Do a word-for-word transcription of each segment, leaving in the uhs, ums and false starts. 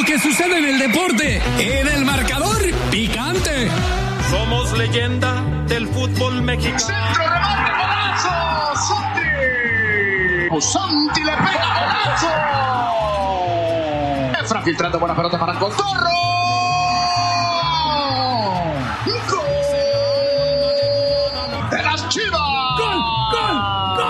lo que sucede en el deporte, en el marcador picante. Somos leyenda del fútbol mexicano. Centro, remate, golazo. Santi. Santi le pega, golazo. Efra filtrando buena pelota para el Cotorro. ¡Gol! ¡De las Chivas! ¡Gol, gol, gol!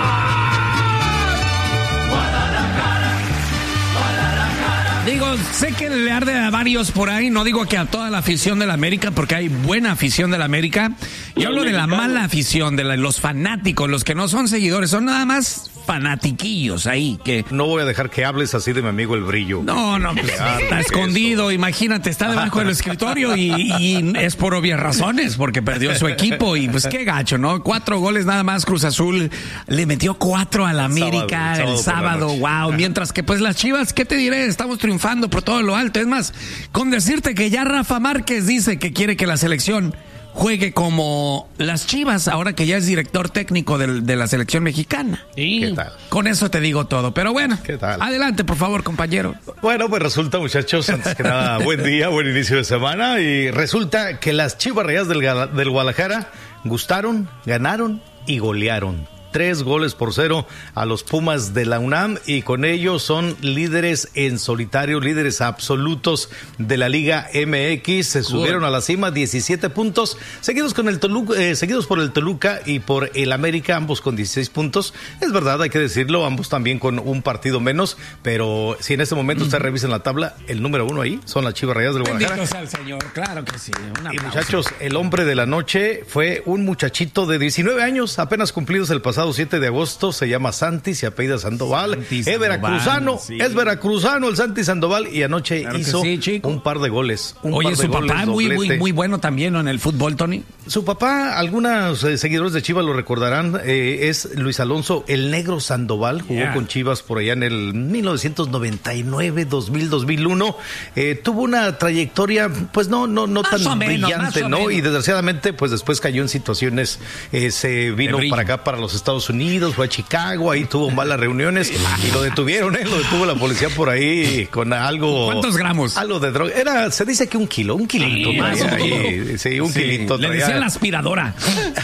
Digo, sé que le arde a varios por ahí, no digo que a toda la afición de la América, porque hay buena afición de la América. Yo hablo de la mala afición, de la, los fanáticos, los que no son seguidores, son nada más fanatiquillos ahí que... No voy a dejar que hables así de mi amigo El Brillo. No, no, pues, está escondido, eso. Imagínate, está debajo del escritorio y, y es por obvias razones, porque perdió su equipo y pues qué gacho, ¿no? Cuatro goles nada más, Cruz Azul le metió cuatro a la América sábado, el sábado, el sábado wow, mientras que pues las Chivas, ¿qué te diré? Estamos triunfando por todo lo alto, es más, con decirte que ya Rafa Márquez dice que quiere que la selección juegue como las Chivas, ahora que ya es director técnico de, de la selección mexicana. ¿Y qué tal? Con eso te digo todo, pero bueno, ¿qué tal? Adelante, por favor, compañero. Bueno, pues resulta, muchachos, antes que nada, buen día, buen inicio de semana, y resulta que las Chivas Rayadas del, del Guadalajara gustaron, ganaron y golearon. Tres goles por cero a los Pumas de la UNAM y con ello son líderes en solitario, líderes absolutos de la Liga M X. Se subieron a la cima, diecisiete puntos, seguidos con el Toluca, eh, seguidos por el Toluca y por el América, ambos con dieciséis puntos. Es verdad, hay que decirlo, ambos también con un partido menos, pero si en este momento ustedes revisan la tabla, el número uno ahí son las Chivas Rayadas del Guadalajara. Bendito sea el Señor, claro que sí. Y muchachos, el hombre de la noche fue un muchachito de diecinueve años, apenas cumplidos el pasado siete de agosto, se llama Santi, se apellida Sandoval, Santi Sandoval, es veracruzano, sí. es veracruzano el Santi Sandoval y anoche claro hizo sí, un par de goles. Un Oye, par de su goles, papá muy, muy, muy bueno también, ¿no? En el fútbol, Tony. Su papá, algunos eh, seguidores de Chivas lo recordarán, eh, es Luis Alonso el Negro Sandoval, jugó yeah. con Chivas por allá en el mil novecientos noventa y nueve, dos mil, dos mil uno, eh, tuvo una trayectoria, pues no, no, no tan menos, brillante, ¿no? Menos. Y desgraciadamente, pues después cayó en situaciones, eh, se vino para acá, para los Estados Unidos, fue a Chicago, ahí tuvo malas reuniones y lo detuvieron, ¿eh? Lo detuvo la policía por ahí con algo. ¿Cuántos gramos? Algo de droga. Era, se dice que un kilo, un kilito. Sí, más ahí, sí un sí, kilito. Le decían la aspiradora.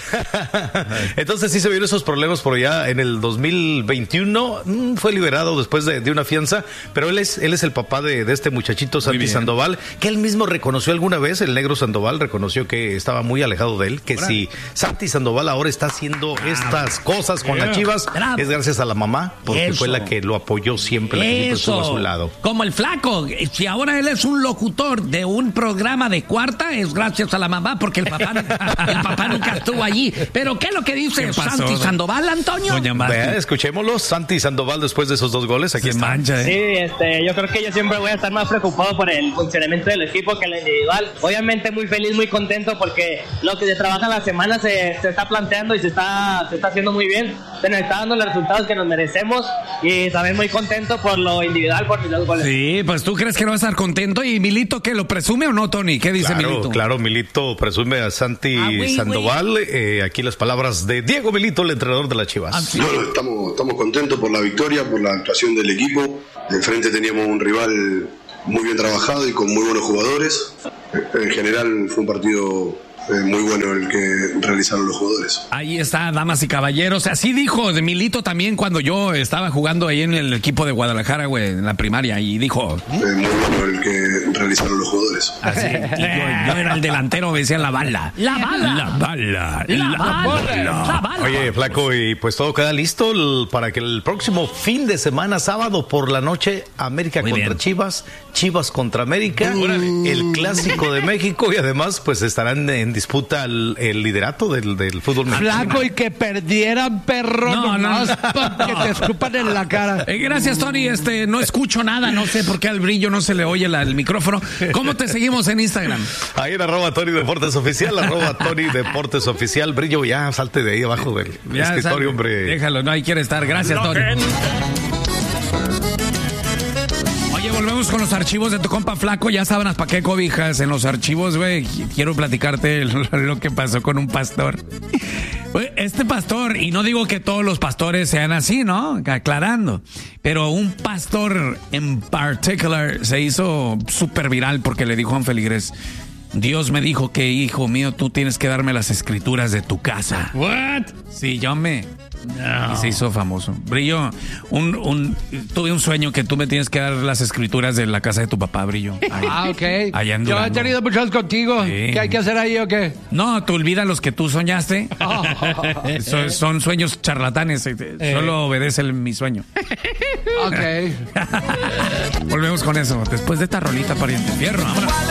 Entonces sí se vieron esos problemas por allá en el dos mil veintiuno. Fue liberado después de, de una fianza, pero él es, él es el papá de, de este muchachito Santi Sandoval, que él mismo reconoció alguna vez, el Negro Sandoval reconoció que estaba muy alejado de él, que Hola. si Santi Sandoval ahora está haciendo ah, estas cosas con las Chivas, Bravo. es gracias a la mamá, porque Eso. fue la que lo apoyó siempre, la que estuvo a su lado. Como el Flaco, si ahora él es un locutor de un programa de cuarta, es gracias a la mamá, porque el papá, el papá nunca estuvo allí. Pero ¿qué es lo que dice Santi Sandoval, Antonio? Vea, escuchémoslo, Santi Sandoval después de esos dos goles, aquí está. Mancha, ¿eh? Sí, este, yo creo que yo siempre voy a estar más preocupado por el funcionamiento del equipo que el individual. Obviamente muy feliz, muy contento, porque lo que se trabaja en la semana se, se está planteando y se está, se está haciendo muy bien. Se nos está dando los resultados que nos merecemos y también muy contento por lo individual, por mis dos goles. Sí, pues tú crees que no va a estar contento. ¿Y Milito qué, lo presume o no, Tony? ¿Qué dice claro, Milito? Claro, Milito presume a Santi ah, wey, Sandoval. Wey. Eh, aquí las palabras de Diego Milito, el entrenador de las Chivas. Ah, sí. Bueno, estamos, estamos contentos por la victoria, por la actuación del equipo. Enfrente teníamos un rival muy bien trabajado y con muy buenos jugadores. En general fue un partido Eh, muy bueno el que realizaron los jugadores. Ahí está, damas y caballeros. Así dijo de Milito también cuando yo estaba jugando ahí en el equipo de Guadalajara, güey, en la primaria, y dijo... Eh, muy bueno el que realizaron los jugadores. Así, yo, yo era el delantero, me decían la bala. La bala. La bala. La, la, bala. Bala. la bala. Oye, Flaco, y pues todo queda listo el, para que el próximo fin de semana, sábado por la noche, América muy contra bien. Chivas, Chivas contra América, uh. el Clásico de México, y además pues estarán en disputa el, el liderato del, del fútbol mexicano. Flaco, y que perdieran, perro, no, no, no. que te escupan en la cara. Eh, gracias, Tony. Este, no escucho nada, no sé por qué al Brillo no se le oye la, el micrófono. ¿Cómo te seguimos en Instagram? Ahí en arroba Tony Deportes Oficial, arroba Tony Deportes Oficial. Brillo, ya salte de ahí abajo del ya, escritorio, sal, hombre. Déjalo, no, ahí quiere estar. Gracias, Tony. Volvemos con los archivos de tu compa Flaco. Ya saben para qué cobijas en los archivos, güey. Quiero platicarte lo que pasó con un pastor. este pastor, y no digo que todos los pastores sean así, ¿no? Aclarando, pero un pastor en particular se hizo súper viral porque le dijo a un feligres: Dios me dijo que, hijo mío, tú tienes que darme las escrituras de tu casa. What? Sí, yo me... No. Y se hizo famoso. Brillo, un, un, tuve un sueño que tú me tienes que dar las escrituras de la casa de tu papá, Brillo. Ahí, ah, ok. Allá en Yo he Durango. tenido muchos contigo. Sí. ¿Qué hay que hacer ahí o qué? No, tú olvidas los que tú soñaste. Oh. son, son sueños charlatanes. Eh. Solo obedece el, mi sueño. Ok. Volvemos con eso. Después de esta rolita, pariente. Fierro, vámonos.